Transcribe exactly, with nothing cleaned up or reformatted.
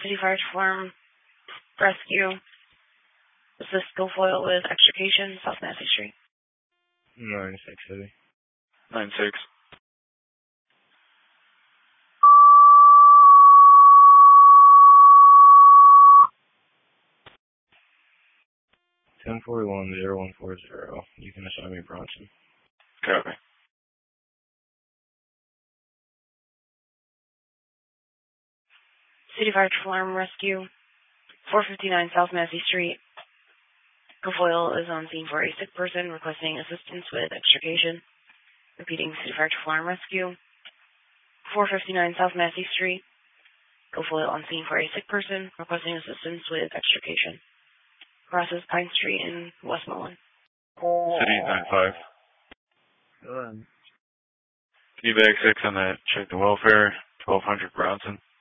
City Fire Farm Rescue. Assist Guilfoyle with extrication, South Massey Street. nine six City. nine six. ten forty-one, zero one four zero. You can assign me Bronson. Copy. City Fire Farm Rescue, four fifty-nine South Massey Street. Guilfoyle is on scene for a sick person requesting assistance with extrication. Repeating, City Fire Farm Rescue, four fifty-nine South Massey Street. Guilfoyle on scene for a sick person requesting assistance with extrication. Crosses Pine Street in Westmoreland. City nine five. Go ahead. Can you bag six on that? Check the welfare. twelve hundred Bronson.